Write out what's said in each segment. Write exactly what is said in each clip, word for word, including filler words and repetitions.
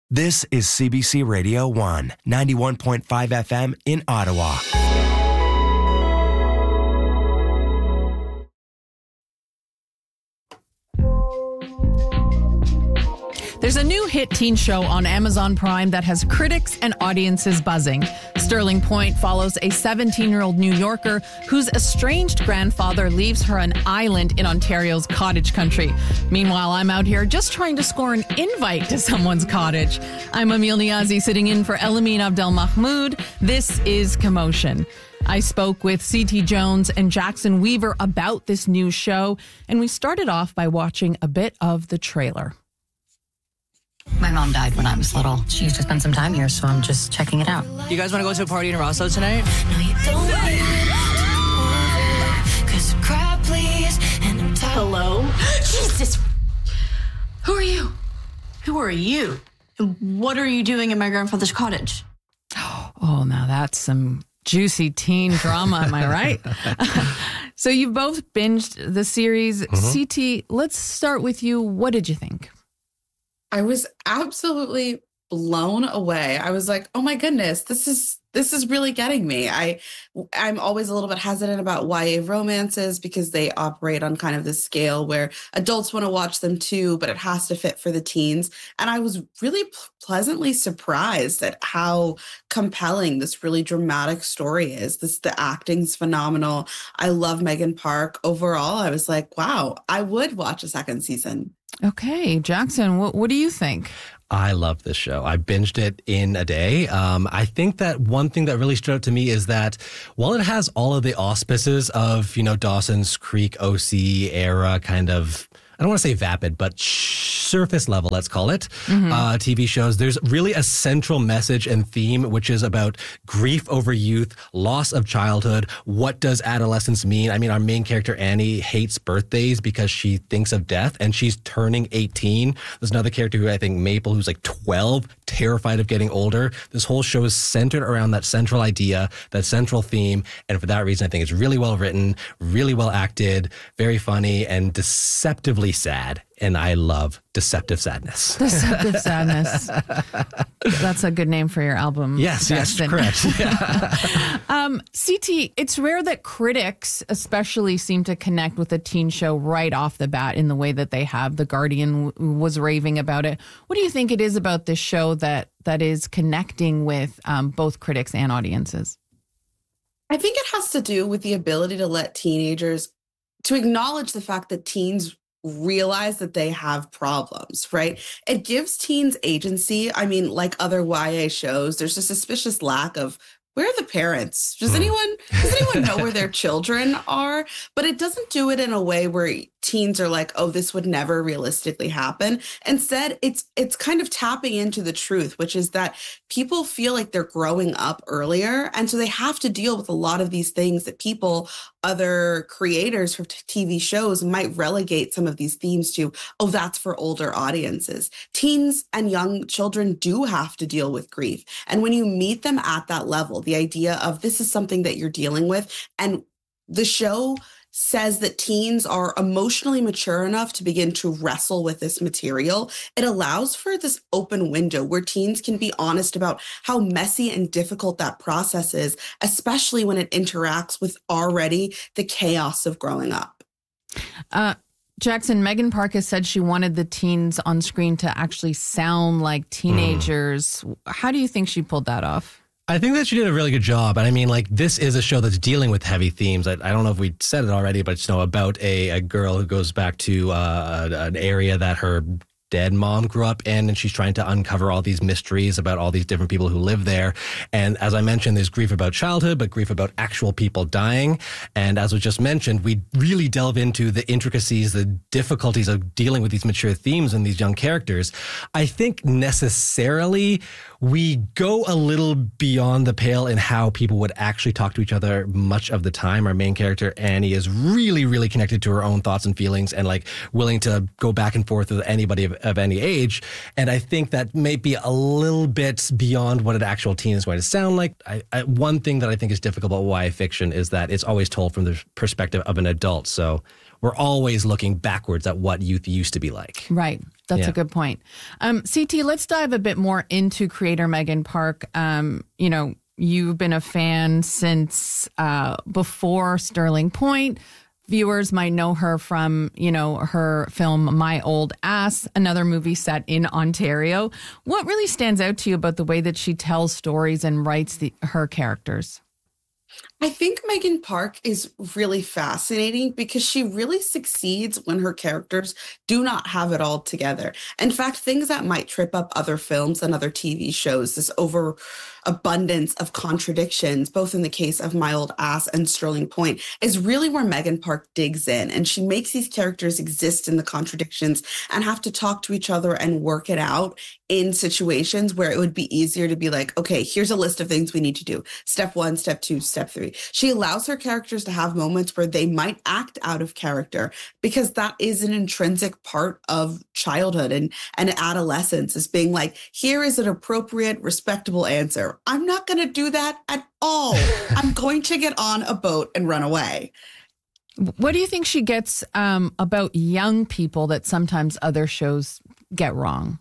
This is C B C Radio one, ninety-one point five F M in Ottawa. There's a new hit teen show on Amazon Prime that has critics and audiences buzzing. Sterling Point follows a seventeen-year-old New Yorker whose estranged grandfather leaves her an island in Ontario's cottage country. Meanwhile, I'm out here just trying to score an invite to someone's cottage. I'm Emil Niazi sitting in for Elamine Abdelmahmoud. This is Commotion. I spoke with C T Jones and Jackson Weaver about this new show, and we started off by watching a bit of the trailer. My mom died when I was little. She used to spend some time here, so I'm just checking it out. You guys want to go to a party in Rosso tonight? No, you don't. Cry, please, and I'm tired. Hello? Jesus! Who are you? Who are you? And what are you doing in my grandfather's cottage? Oh, now that's some juicy teen drama, am I right? So you both binged the series. Mm-hmm. C T, let's start with you. What did you think? I was absolutely blown away. I was like, oh my goodness, this is this is really getting me. I, I'm always a little bit hesitant about Y A romances because they operate on kind of this scale where adults want to watch them too, but it has to fit for the teens. And I was really p- pleasantly surprised at how compelling this really dramatic story is. This the acting's phenomenal. I love Megan Park. Overall, I was like, wow, I would watch a second season. Okay, Jackson, what, what do you think? I love this show. I binged it in a day. Um, I think that one thing that really stood out to me is that while it has all of the auspices of, you know, Dawson's Creek, O C era kind of, I don't want to say vapid, but surface level, let's call it, mm-hmm. uh, T V shows, there's really a central message and theme, which is about grief over youth, loss of childhood. What does adolescence mean? I mean, our main character, Annie, hates birthdays because she thinks of death, and she's turning eighteen. There's another character who I think, Maple, who's like twelve, terrified of getting older. This whole show is centered around that central idea, that central theme. And for that reason, I think it's really well written, really well acted, very funny, and deceptively sad. And I love Deceptive Sadness. Deceptive Sadness. That's a good name for your album. Yes, Jackson. Yes, correct. Yeah. um, C T, it's rare that critics especially seem to connect with a teen show right off the bat in the way that they have. The Guardian w- was raving about it. What do you think it is about this show that that is connecting with um, both critics and audiences? I think it has to do with the ability to let teenagers, to acknowledge the fact that teens realize that they have problems, right? It gives teens agency. I mean, like other Y A shows, there's a suspicious lack of where are the parents? Does anyone does anyone know where their children are? But it doesn't do it in a way where teens are like, oh, this would never realistically happen. Instead, it's it's kind of tapping into the truth, which is that people feel like they're growing up earlier. And so they have to deal with a lot of these things that people, other creators for T V shows might relegate some of these themes to, oh, that's for older audiences. Teens and young children do have to deal with grief. And when you meet them at that level, the idea of this is something that you're dealing with, and the show says that teens are emotionally mature enough to begin to wrestle with this material. It allows for this open window where teens can be honest about how messy and difficult that process is, especially when it interacts with already the chaos of growing up. Uh, Jackson, Megan Park has said she wanted the teens on screen to actually sound like teenagers. Mm. How do you think she pulled that off? I think that she did a really good job. And I mean, like, this is a show that's dealing with heavy themes. I, I don't know if we said it already, but, you know, about a, a girl who goes back to uh, an area that her dead mom grew up in, and she's trying to uncover all these mysteries about all these different people who live there. And as I mentioned, there's grief about childhood, but grief about actual people dying. And as was just mentioned, we really delve into the intricacies, the difficulties of dealing with these mature themes and these young characters. I think necessarily we go a little beyond the pale in how people would actually talk to each other much of the time. Our main character, Annie, is really, really connected to her own thoughts and feelings, and like willing to go back and forth with anybody of, of any age. And I think that may be a little bit beyond what an actual teen is going to sound like. I, I, one thing that I think is difficult about Y A fiction is that it's always told from the perspective of an adult. So we're always looking backwards at what youth used to be like. Right. That's Yeah. a good point. Um, C T, let's dive a bit more into creator Megan Park. Um, you know, you've been a fan since uh, before Sterling Point. Viewers might know her from, you know, her film My Old Ass, another movie set in Ontario. What really stands out to you about the way that she tells stories and writes the, her characters? I think Megan Park is really fascinating because she really succeeds when her characters do not have it all together. In fact, things that might trip up other films and other T V shows, this overabundance of contradictions, both in the case of My Old Ass and Sterling Point, is really where Megan Park digs in. And she makes these characters exist in the contradictions and have to talk to each other and work it out in situations where it would be easier to be like, okay, here's a list of things we need to do. Step one, step two, step three. She allows her characters to have moments where they might act out of character because that is an intrinsic part of childhood and, and adolescence, is being like, here is an appropriate, respectable answer. I'm not going to do that at all. I'm going to get on a boat and run away. What do you think she gets um, about young people that sometimes other shows get wrong?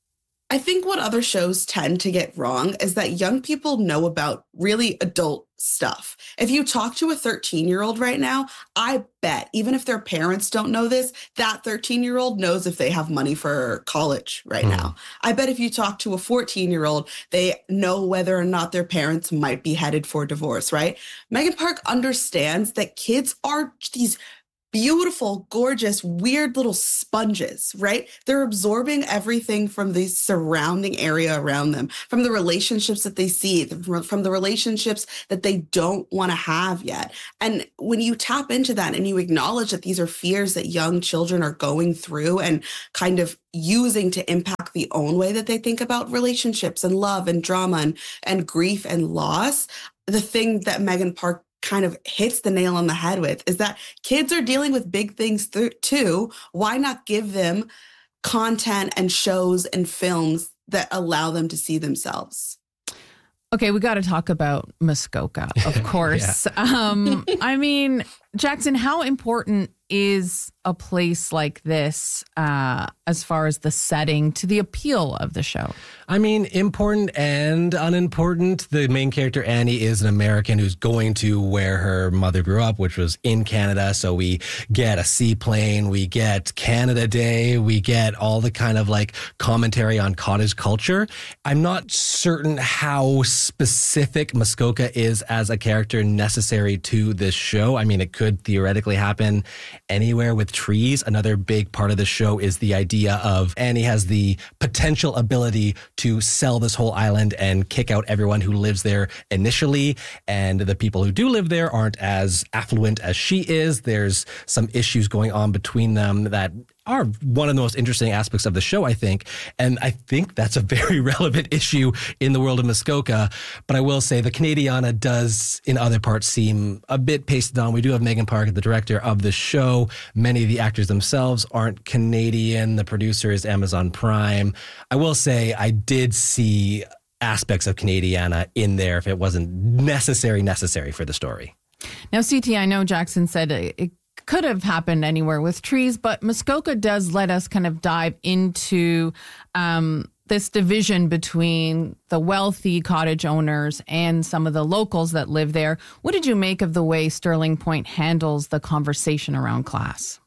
I think what other shows tend to get wrong is that young people know about really adult stuff. If you talk to a thirteen-year-old right now, I bet, even if their parents don't know this, that thirteen-year-old knows if they have money for college right mm. now. I bet if you talk to a fourteen-year-old, they know whether or not their parents might be headed for divorce, right? Megan Park understands that kids are these beautiful, gorgeous, weird little sponges, right? They're absorbing everything from the surrounding area around them, from the relationships that they see, from the relationships that they don't want to have yet. And when you tap into that and you acknowledge that these are fears that young children are going through and kind of using to impact the own way that they think about relationships and love and drama and, and grief and loss, the thing that Megan Park kind of hits the nail on the head with is that kids are dealing with big things th- too. Why not give them content and shows and films that allow them to see themselves? Okay, we got to talk about Muskoka, of course. yeah. um, I mean, Jackson, how important is a place like this uh, as far as the setting to the appeal of the show? I mean, important and unimportant. The main character, Annie, is an American who's going to where her mother grew up, which was in Canada. So we get a seaplane, we get Canada Day, we get all the kind of like commentary on cottage culture. I'm not certain how specific Muskoka is as a character necessary to this show. I mean, it could theoretically happen anywhere with trees. Another big part of the show is the idea of Annie has the potential ability to sell this whole island and kick out everyone who lives there initially. And the people who do live there aren't as affluent as she is. There's some issues going on between them that are one of the most interesting aspects of the show, I think. And I think that's a very relevant issue in the world of Muskoka. But I will say the Canadiana does, in other parts, seem a bit pasted on. We do have Megan Park, the director of the show. Many of the actors themselves aren't Canadian. The producer is Amazon Prime. I will say I did see aspects of Canadiana in there if it wasn't necessary, necessary for the story. Now, C T, I know Jackson said it, it could have happened anywhere with trees, but Muskoka does let us kind of dive into um, this division between the wealthy cottage owners and some of the locals that live there. What did you make of the way Sterling Point handles the conversation around class?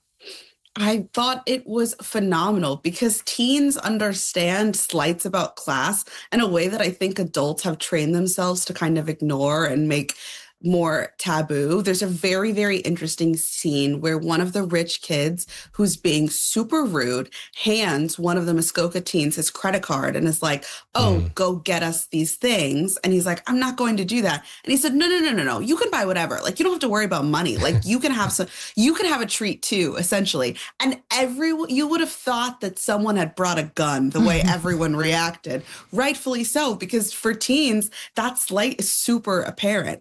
I thought it was phenomenal because teens understand slights about class in a way that I think adults have trained themselves to kind of ignore and make more taboo. There's a very, very interesting scene where one of the rich kids who's being super rude hands one of the Muskoka teens his credit card and is like, oh, mm. go get us these things. And he's like, I'm not going to do that. And he said, no, no, no, no, no. You can buy whatever. Like, you don't have to worry about money. Like, you can have some, you can have a treat too, essentially. And everyone, you would have thought that someone had brought a gun the way everyone reacted. Rightfully so, because for teens, that slight is super apparent. And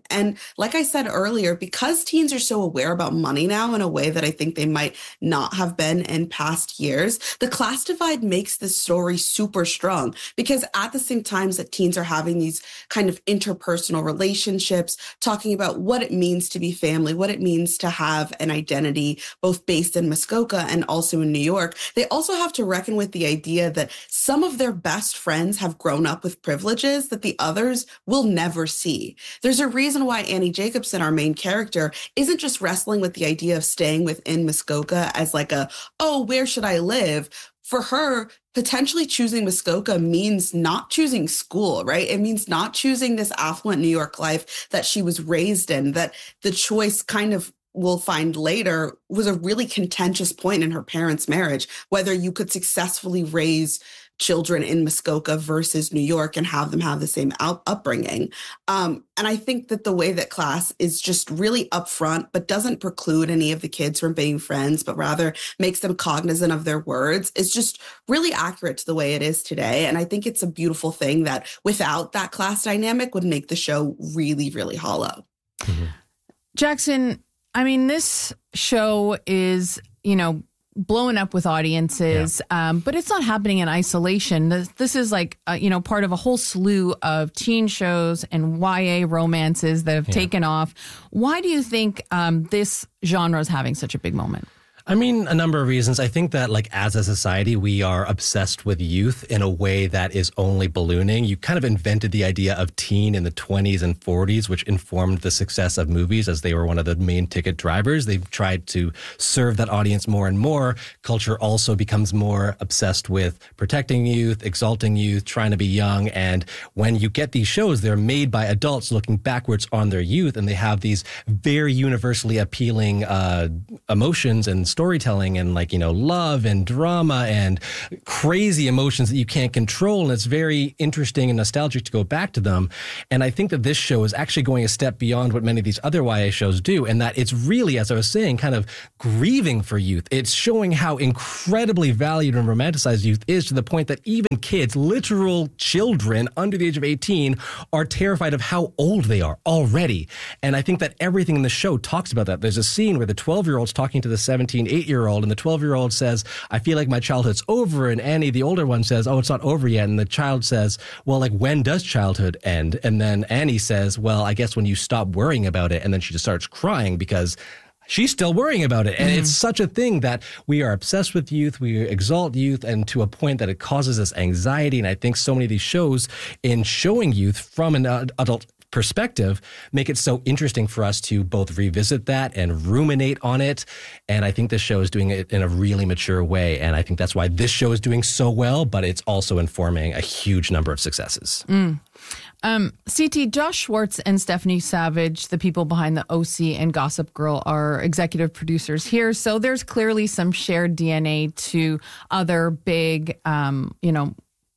like I said earlier, because teens are so aware about money now in a way that I think they might not have been in past years, the class divide makes this story super strong, because at the same times that teens are having these kind of interpersonal relationships, talking about what it means to be family, what it means to have an identity, both based in Muskoka and also in New York, they also have to reckon with the idea that some of their best friends have grown up with privileges that the others will never see. There's a reason why Annie Jacobson, our main character, isn't just wrestling with the idea of staying within Muskoka as like a, oh, where should I live? For her, potentially choosing Muskoka means not choosing school, right? It means not choosing this affluent New York life that she was raised in, that the choice kind of we'll find later was a really contentious point in her parents' marriage, whether you could successfully raise children in Muskoka versus New York and have them have the same out- upbringing. Um, and I think that the way that class is just really upfront, but doesn't preclude any of the kids from being friends, but rather makes them cognizant of their words, is just really accurate to the way it is today. And I think it's a beautiful thing that without that class dynamic would make the show really, really hollow. Mm-hmm. Jackson, I mean, this show is, you know, blowing up with audiences, yeah. um, but it's not happening in isolation. This, this is like, uh, you know, part of a whole slew of teen shows and Y A romances that have yeah. taken off. Why do you think um, this genre is having such a big moment? I mean, a number of reasons. I think that, like, as a society, we are obsessed with youth in a way that is only ballooning. You kind of invented the idea of teen in the twenties and forties, which informed the success of movies as they were one of the main ticket drivers. They've tried to serve that audience more and more. Culture also becomes more obsessed with protecting youth, exalting youth, trying to be young. And when you get these shows, they're made by adults looking backwards on their youth, and they have these very universally appealing uh, emotions and storytelling and, like, you know, love and drama and crazy emotions that you can't control. And it's very interesting and nostalgic to go back to them. And I think that this show is actually going a step beyond what many of these other Y A shows do, and that it's really, as I was saying, kind of grieving for youth. It's showing how incredibly valued and romanticized youth is, to the point that even kids, literal children under the age of eighteen, are terrified of how old they are already. And I think that everything in the show talks about that. There's a scene where the twelve-year-old's talking to the seventeen, eight-year-old, and the twelve-year-old says, I feel like my childhood's over. And Annie, the older one, says, oh, it's not over yet. And the child says, well, like, when does childhood end? And then Annie says, well, I guess when you stop worrying about it. And then she just starts crying because she's still worrying about it. And mm-hmm. it's such a thing that we are obsessed with youth. We exalt youth, and to a point that it causes us anxiety. And I think so many of these shows, in showing youth from an adult perspective, make it so interesting for us to both revisit that and ruminate on it. And I think this show is doing it in a really mature way. And I think that's why this show is doing so well, but it's also informing a huge number of successes. Mm. Um, C T, Josh Schwartz and Stephanie Savage, the people behind the O C and Gossip Girl, are executive producers here. So there's clearly some shared D N A to other big, um, you know,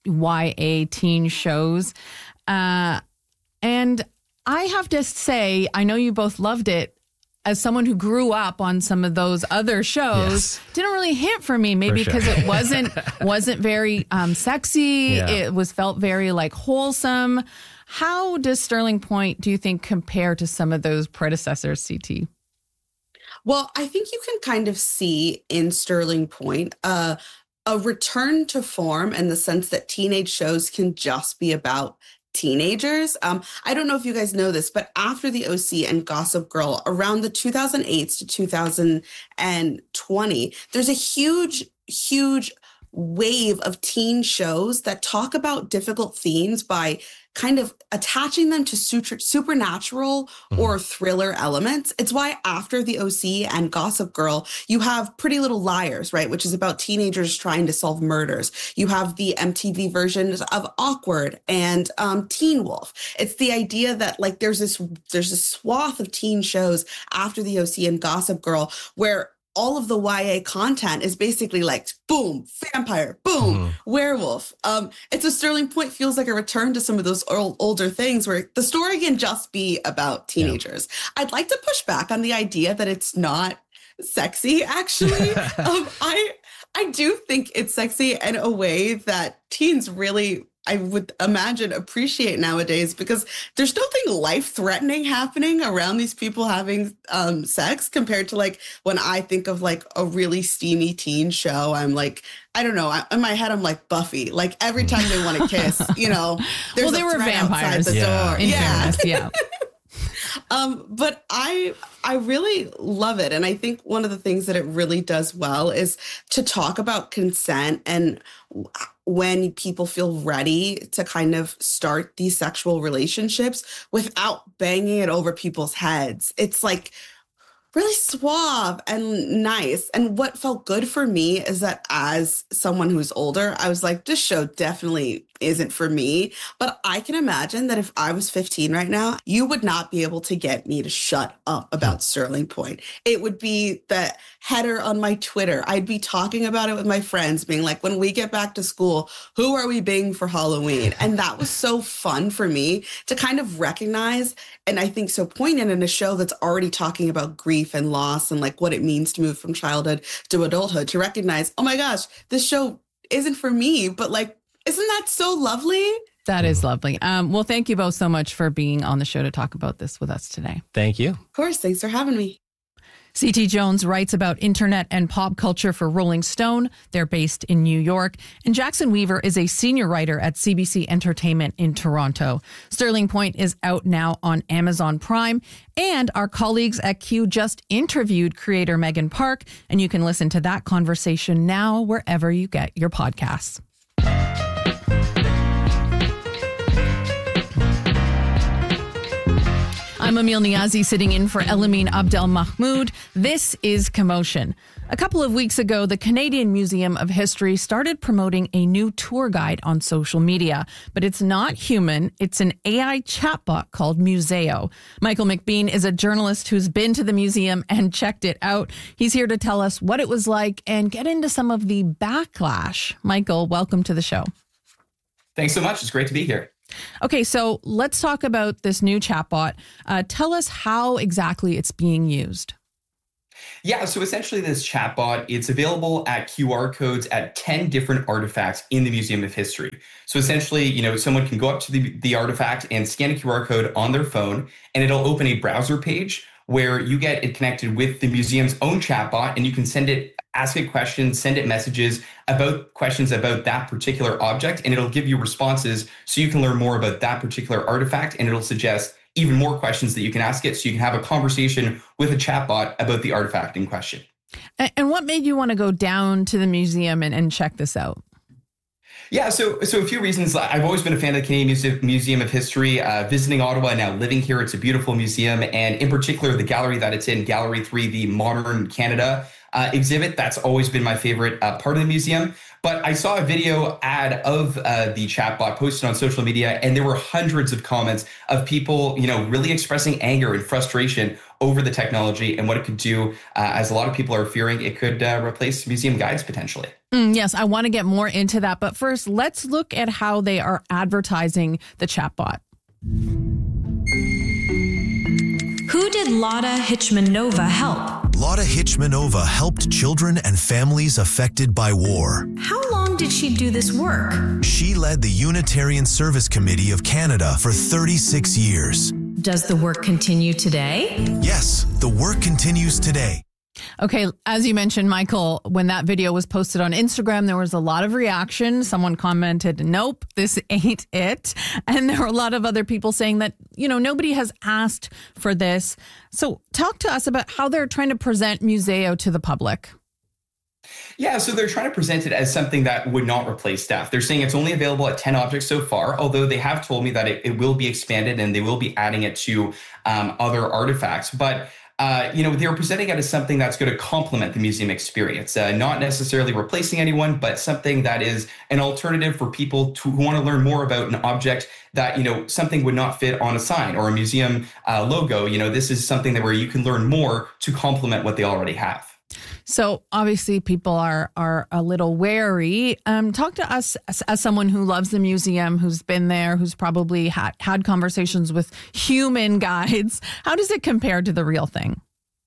Y A teen shows. Uh, And I have to say, I know you both loved it. As someone who grew up on some of those other shows, yes. didn't really hit for me. Maybe because sure. it wasn't wasn't very um, sexy. Yeah. It was felt very like wholesome. How does Sterling Point, do you think, compare to some of those predecessors, C T? Well, I think you can kind of see in Sterling Point uh, a return to form, in the sense that teenage shows can just be about teenagers. Um, I don't know if you guys know this, but after the O C and Gossip Girl, around the two thousand eight to two thousand twenty, there's a huge, huge wave of teen shows that talk about difficult themes by kind of attaching them to super, supernatural mm-hmm. or thriller elements. It's why after the O C and Gossip Girl, you have Pretty Little Liars, right? Which is about teenagers trying to solve murders. You have the M T V versions of Awkward and um, Teen Wolf. It's the idea that, like, there's this, there's a swath of teen shows after the O C and Gossip Girl where all of the Y A content is basically like, boom, vampire, boom, mm. werewolf. Um, it's a Sterling Point feels like a return to some of those old, older things where the story can just be about teenagers. Yeah. I'd like to push back on the idea that it's not sexy, actually. um, I I do think it's sexy in a way that teens really I would imagine appreciate nowadays, because there's nothing life-threatening happening around these people having um, sex compared to like when I think of like a really steamy teen show. I'm like, I don't know. I, in my head, I'm like Buffy. Like every time they want to kiss, you know, there's well, they a were threat vampires. outside the Yeah. door. In Yeah. fairness, yeah. Um, but I I really love it. And I think one of the things that it really does well is to talk about consent and when people feel ready to kind of start these sexual relationships without banging it over people's heads. It's like really suave and nice. And what felt good for me is that as someone who's older, I was like, this show definitely isn't for me. But I can imagine that if I was fifteen right now, you would not be able to get me to shut up about Sterling Point. It would be the header on my Twitter. I'd be talking about it with my friends, being like, when we get back to school, who are we being for Halloween? And that was so fun for me to kind of recognize, and I think so poignant in a show that's already talking about grief and loss and like what it means to move from childhood to adulthood, to recognize, oh my gosh, this show isn't for me, but like, isn't that so lovely? That is lovely. Um, well, thank you both so much for being on the show to talk about this with us today. Thank you. Of course. Thanks for having me. C T Jones writes about internet and pop culture for Rolling Stone. They're based in New York. And Jackson Weaver is a senior writer at C B C Entertainment in Toronto. Sterling Point is out now on Amazon Prime. And our colleagues at Q just interviewed creator Megan Park. And you can listen to that conversation now wherever you get your podcasts. I'm Emil Niazi, sitting in for Elamine Abdel Mahmoud. This is Commotion. A couple of weeks ago, the Canadian Museum of History started promoting a new tour guide on social media. But it's not human. It's an A I chatbot called Museo. Michael McBean is a journalist who's been to the museum and checked it out. He's here to tell us what it was like and get into some of the backlash. Michael, welcome to the show. Thanks so much. It's great to be here. Okay, so let's talk about this new chatbot. Uh, tell us how exactly it's being used. Yeah, so essentially this chatbot, it's available at Q R codes at ten different artifacts in the Museum of History. So essentially, you know, someone can go up to the, the artifact and scan a Q R code on their phone, and it'll open a browser page where you get it connected with the museum's own chatbot, and you can send it, ask it questions, send it messages about questions about that particular object, and it'll give you responses so you can learn more about that particular artifact, and it'll suggest even more questions that you can ask it so you can have a conversation with a chatbot about the artifact in question. And what made you want to go down to the museum and, and check this out? Yeah, so so a few reasons. I've always been a fan of the Canadian Museum of History, uh, visiting Ottawa, now living here. It's a beautiful museum. And in particular, the gallery that it's in, Gallery three, the Modern Canada uh, exhibit, that's always been my favorite uh, part of the museum. But I saw a video ad of uh, the chatbot posted on social media, and there were hundreds of comments of people, you know, really expressing anger and frustration over the technology and what it could do, uh, as a lot of people are fearing it could uh, replace museum guides potentially. Mm, yes, I want to get more into that. But first, let's look at how they are advertising the chatbot. Who did Lotta Hitchmanova help? Lotta Hitchmanova helped children and families affected by war. How long did she do this work? She led the Unitarian Service Committee of Canada for thirty-six years. Does the work continue today? Yes, the work continues today. Okay, as you mentioned, Michael, when that video was posted on Instagram, there was a lot of reaction. Someone commented, nope, this ain't it. And there were a lot of other people saying that, you know, nobody has asked for this. So talk to us about how they're trying to present Museo to the public. Yeah, so they're trying to present it as something that would not replace staff. They're saying it's only available at ten objects so far, although they have told me that it, it will be expanded and they will be adding it to um, other artifacts. But Uh, you know, they're presenting it as something that's going to complement the museum experience, uh, not necessarily replacing anyone, but something that is an alternative for people to, who want to learn more about an object that, you know, something would not fit on a sign or a museum uh, logo. You know, this is something that where you can learn more to complement what they already have. So obviously people are are a little wary. Um, talk to us as, as someone who loves the museum, who's been there, who's probably had, had conversations with human guides. How does it compare to the real thing?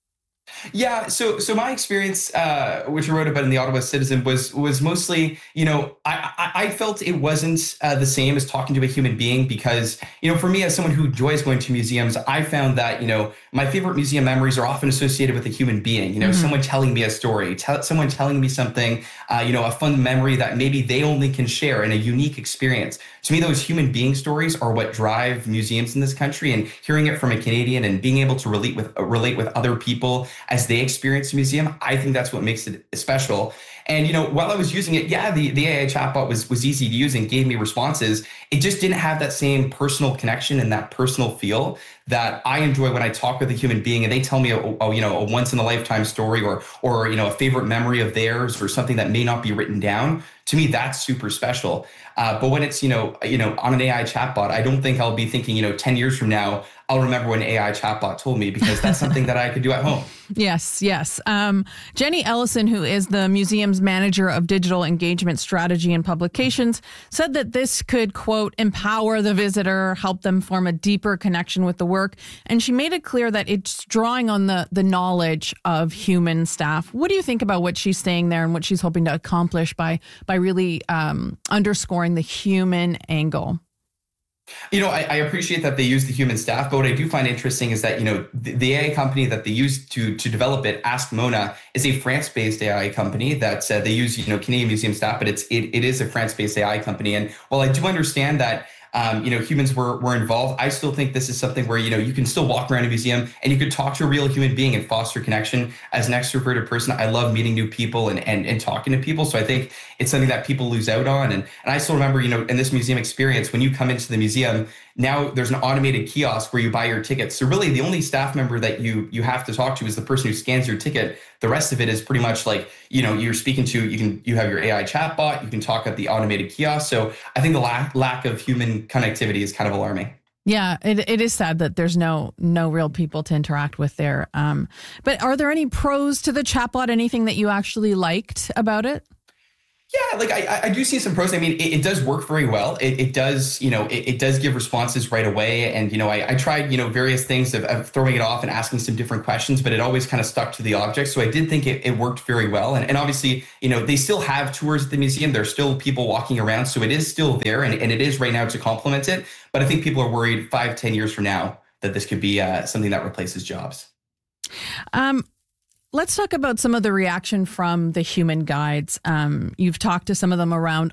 Yeah, so so my experience, uh, which I wrote about in the Ottawa Citizen, was was mostly, you know, I I, I felt it wasn't uh, the same as talking to a human being because, you know, for me as someone who enjoys going to museums, I found that, you know, my favorite museum memories are often associated with a human being. You know, mm-hmm. someone telling me a story, tell, someone telling me something, uh, you know, a fun memory that maybe they only can share in a unique experience. To me, those human being stories are what drive museums in this country, and hearing it from a Canadian and being able to relate with uh, relate with other people as they experience a museum, I think that's what makes it special. And, you know, while I was using it, yeah, the, the A I chatbot was was easy to use and gave me responses. It just didn't have that same personal connection and that personal feel that I enjoy when I talk with a human being and they tell me a, a you know a once in a lifetime story or or you know a favorite memory of theirs or something that may not be written down. To me, that's super special. Uh, but when it's you know you know on an A I chatbot, I don't think I'll be thinking you know ten years from now I'll remember when A I chatbot told me, because that's something that I could do at home. Yes, yes. Um, Jenny Ellison, who is the museum's manager of digital engagement strategy and publications, said that this could, quote, empower the visitor, help them form a deeper connection with the work. And she made it clear that it's drawing on the, the knowledge of human staff. What do you think about what she's saying there and what she's hoping to accomplish by, by really um, underscoring the human angle? You know, I, I appreciate that they use the human staff, but what I do find interesting is that, you know, the, the A I company that they use to to develop it, Ask Mona, is a France-based A I company that uh, they use, you know, Canadian museum staff, but it's it, it is a France-based A I company. And while I do understand that, um, you know, humans were were involved, I still think this is something where, you know, you can still walk around a museum and you could talk to a real human being and foster connection. As an extroverted person, I love meeting new people and and, and talking to people. So I think it's something that people lose out on. And, and I still remember, you know, in this museum experience, when you come into the museum, now there's an automated kiosk where you buy your tickets. So really the only staff member that you you have to talk to is the person who scans your ticket. The rest of it is pretty much like, you know, you're speaking to, you can, you have your A I chatbot, you can talk at the automated kiosk. So I think the lack, lack of human connectivity is kind of alarming. Yeah, it it is sad that there's no no real people to interact with there. Um, but are there any pros to the chatbot? Anything that you actually liked about it? Yeah, like I, I do see some pros. I mean, it, it does work very well. It, it does, you know, it, it does give responses right away. And, you know, I, I tried, you know, various things of, of throwing it off and asking some different questions, but it always kind of stuck to the object. So I did think it, it worked very well. And, and obviously, you know, they still have tours at the museum. There's still people walking around. So it is still there. And, and it is right now to complement it. But I think people are worried five, ten years from now that this could be uh, something that replaces jobs. Um. Let's talk about some of the reaction from the human guides. Um, you've talked to some of them around